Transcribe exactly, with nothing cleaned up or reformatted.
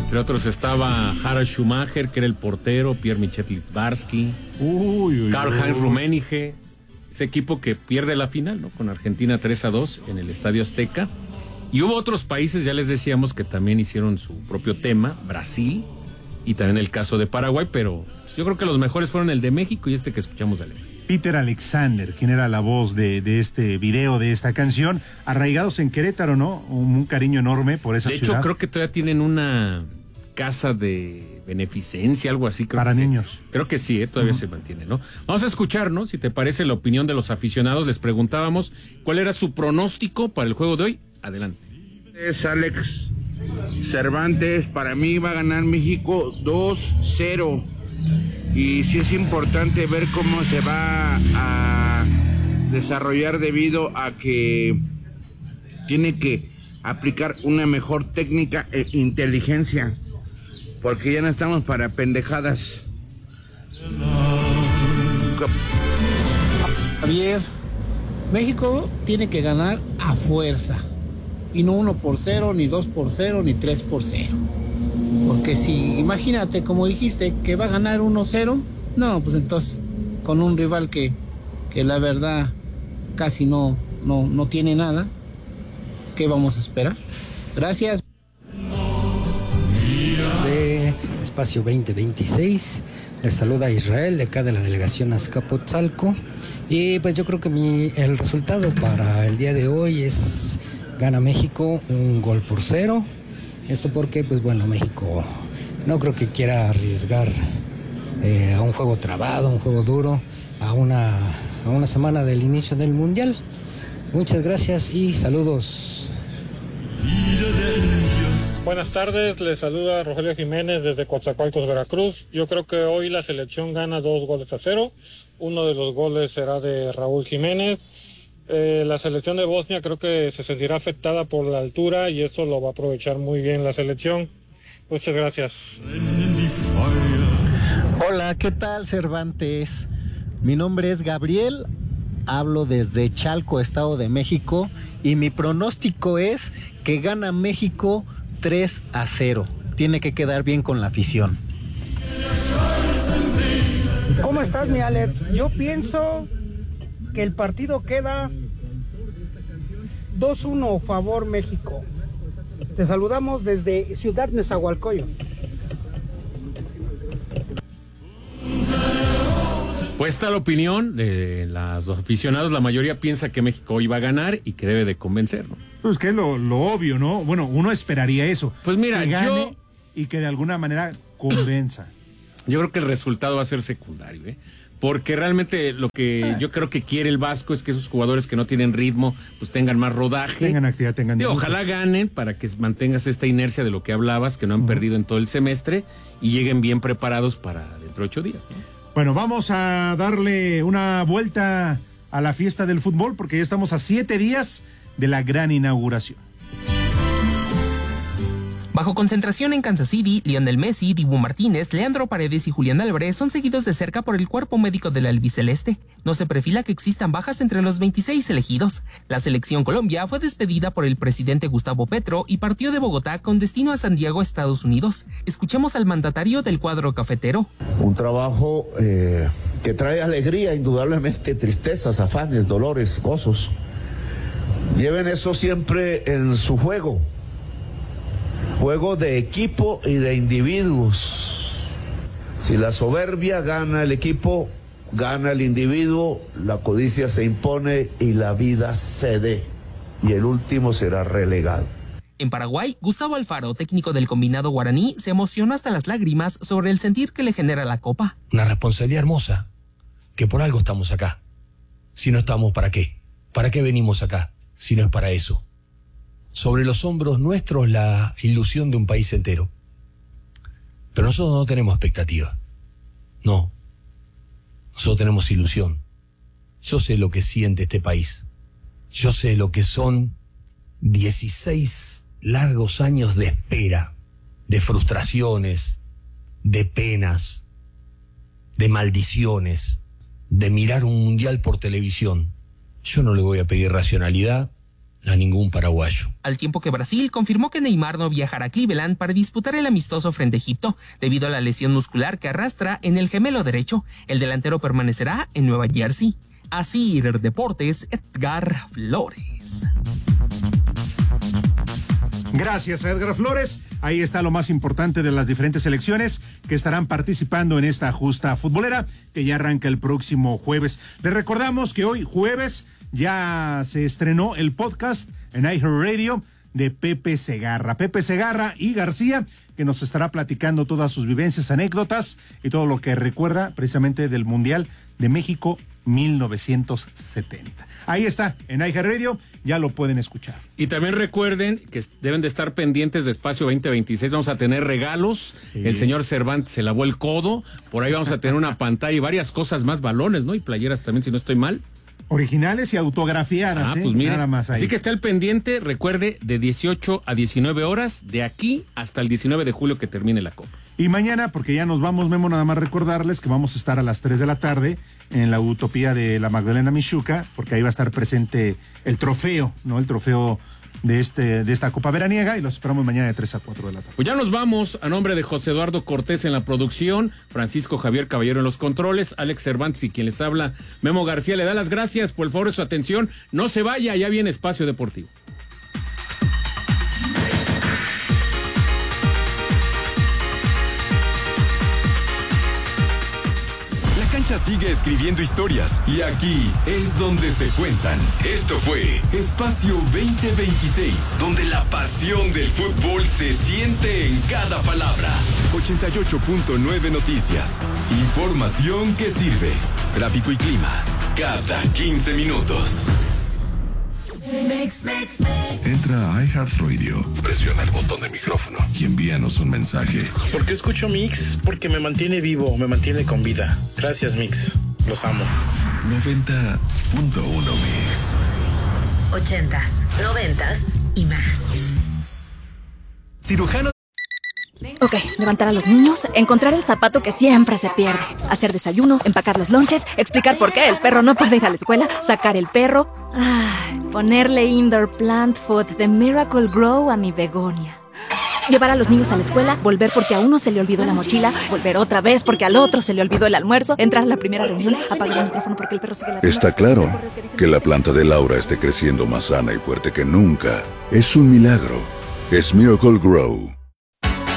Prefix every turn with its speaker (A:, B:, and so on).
A: Entre otros estaba Harald Schumacher, que era el portero, Pierre-Michel Littbarski, Karl-Heinz Rummenigge, ese equipo que pierde la final, ¿no? Con Argentina tres a dos en el Estadio Azteca. Y hubo otros países, ya les decíamos, que también hicieron su propio tema, Brasil y también el caso de Paraguay, pero yo creo que los mejores fueron el de México y este que escuchamos de Alemania.
B: Peter Alexander, quien era la voz de, de este video, de esta canción, arraigados en Querétaro, ¿no? Un, un cariño enorme por esa
A: de
B: ciudad.
A: De hecho, creo que todavía tienen una casa de beneficencia, algo así. Creo
B: Para
A: que
B: niños.
A: Sí. Creo que sí, ¿eh? Todavía uh-huh. se mantiene, ¿no? Vamos a escuchar, ¿no? Si te parece la opinión de los aficionados. Les preguntábamos cuál era su pronóstico para el juego de hoy. Adelante.
C: Es Alex Cervantes. Para mí va a ganar México dos cero. Y sí es importante ver cómo se va a desarrollar debido a que tiene que aplicar una mejor técnica e inteligencia, porque ya no estamos para pendejadas.
D: Javier, México tiene que ganar a fuerza, y no uno por cero, ni dos por cero, ni tres por cero. Porque si, imagínate, como dijiste, que va a ganar uno cero, no, pues entonces, con un rival que, que la verdad casi no, no, no tiene nada, ¿qué vamos a esperar? Gracias.
E: De Espacio veinte veintiséis, les saluda Israel, de acá de la delegación Azcapotzalco, y pues yo creo que mi, el resultado para el día de hoy es, gana México un gol por cero. Esto porque, pues bueno, México no creo que quiera arriesgar eh, a un juego trabado, a un juego duro, a una, a una semana del inicio del Mundial. Muchas gracias y saludos.
F: Buenas tardes, les saluda Rogelio Jiménez desde Coatzacoalcos, Veracruz. Yo creo que hoy la selección gana dos goles a cero. Uno de los goles será de Raúl Jiménez. Eh, la selección de Bosnia creo que se sentirá afectada por la altura y eso lo va a aprovechar muy bien la selección. Muchas gracias.
G: Hola, ¿qué tal, Cervantes? Mi nombre es Gabriel, hablo desde Chalco, Estado de México, y mi pronóstico es que gana México tres a cero. Tiene que quedar bien con la afición.
H: ¿Cómo estás, mi Alex? Yo pienso que el partido queda dos uno favor México. Te saludamos desde Ciudad Nezahualcóyotl.
A: Pues está la opinión de los aficionados. La mayoría piensa que México hoy va a ganar y que debe de convencer, ¿no?
B: Pues que es lo, lo obvio, ¿no? Bueno, uno esperaría eso.
A: Pues mira,
B: que gane
A: yo...
B: y que de alguna manera convenza.
A: Yo creo que el resultado va a ser secundario, ¿eh? Porque realmente lo que yo creo que quiere el Vasco es que esos jugadores que no tienen ritmo, pues tengan más rodaje.
B: Tengan actividad, tengan...
A: Y ojalá ganen para que mantengas esta inercia de lo que hablabas, que no han uh-huh. perdido en todo el semestre, y lleguen bien preparados para dentro de ocho días, ¿no?
B: Bueno, vamos a darle una vuelta a la fiesta del fútbol, porque ya estamos a siete días de la gran inauguración.
I: Bajo concentración en Kansas City, Lionel Messi, Dibu Martínez, Leandro Paredes y Julián Álvarez son seguidos de cerca por el cuerpo médico del albiceleste. No se perfila que existan bajas entre los veintiséis elegidos. La selección Colombia fue despedida por el presidente Gustavo Petro y partió de Bogotá con destino a San Diego, Estados Unidos. Escuchemos al mandatario del cuadro cafetero.
J: Un trabajo eh, que trae alegría, indudablemente, tristezas, afanes, dolores, gozos. Lleven eso siempre en su juego. Juego de equipo y de individuos. Si la soberbia gana el equipo, gana el individuo, la codicia se impone y la vida cede. Y el último será relegado.
I: En Paraguay, Gustavo Alfaro, técnico del combinado guaraní, se emocionó hasta las lágrimas sobre el sentir que le genera la copa.
K: Una responsabilidad hermosa, que por algo estamos acá. Si no estamos, ¿para qué? ¿Para qué venimos acá? Si no es para eso. Sobre los hombros nuestros la ilusión de un país entero. Pero nosotros no tenemos expectativa. No. Nosotros tenemos ilusión. Yo sé lo que siente este país. Yo sé lo que son dieciséis largos años de espera, de frustraciones, de penas, de maldiciones, de mirar un mundial por televisión. Yo no le voy a pedir racionalidad, a ningún paraguayo.
I: Al tiempo que Brasil confirmó que Neymar no viajará a Cleveland para disputar el amistoso frente a Egipto, debido a la lesión muscular que arrastra en el gemelo derecho. El delantero permanecerá en Nueva Jersey. Así Deportes, Edgar Flores.
B: Gracias a Edgar Flores. Ahí está lo más importante de las diferentes selecciones que estarán participando en esta justa futbolera que ya arranca el próximo jueves. Les recordamos que hoy jueves ya se estrenó el podcast en iHeartRadio de Pepe Segarra. Pepe Segarra y García, que nos estará platicando todas sus vivencias, anécdotas y todo lo que recuerda precisamente del Mundial de México mil novecientos setenta. Ahí está, en iHeartRadio, ya lo pueden escuchar.
A: Y también recuerden que deben de estar pendientes de Espacio veinte veintiséis, vamos a tener regalos, sí. El señor Cervantes se lavó el codo, por ahí vamos a tener una pantalla y varias cosas más, balones, ¿no? Y playeras también, si no estoy mal.
B: Originales y autografiadas,
A: ah,
B: ¿eh?
A: Pues mire,
B: nada más ahí.
A: Así que está el pendiente, recuerde, de dieciocho a diecinueve horas, de aquí hasta el diecinueve de julio que termine la Copa.
B: Y mañana, porque ya nos vamos, Memo, nada más recordarles que vamos a estar a las tres de la tarde en la Utopía de la Magdalena Michuca, porque ahí va a estar presente el trofeo, ¿no? El trofeo de este de esta Copa Veraniega, y los esperamos mañana de tres a cuatro de la tarde.
A: Pues ya nos vamos, a nombre de José Eduardo Cortés en la producción, Francisco Javier Caballero en los controles, Alex Cervantes y quien les habla, Memo García, le da las gracias por el favor de su atención. No se vaya, ya viene Espacio Deportivo.
L: Sigue escribiendo historias y aquí es donde se cuentan. Esto fue Espacio veinte veintiséis, donde la pasión del fútbol se siente en cada palabra. ochenta y ocho punto nueve Noticias. Información que sirve. Tráfico y clima cada quince minutos.
M: Entra a iHeartRadio, presiona el botón de micrófono y envíanos un mensaje.
N: ¿Por qué escucho Mix? Porque me mantiene vivo, me mantiene con vida. Gracias, Mix. Los amo.
M: noventa punto uno Mix.
O: Ochentas, noventas y más.
L: Cirujano.
P: Ok, levantar a los niños, encontrar el zapato que siempre se pierde, hacer desayuno, empacar los lonches, explicar por qué el perro no puede ir a la escuela, sacar el perro, ay, ponerle indoor plant food de Miracle Grow a mi begonia. Llevar a los niños a la escuela, volver porque a uno se le olvidó la mochila, volver otra vez porque al otro se le olvidó el almuerzo, entrar a la primera reunión, apagar el micrófono porque el perro sigue la...
M: Está claro que la planta de Laura esté creciendo más sana y fuerte que nunca. Es un milagro. Es Miracle Grow.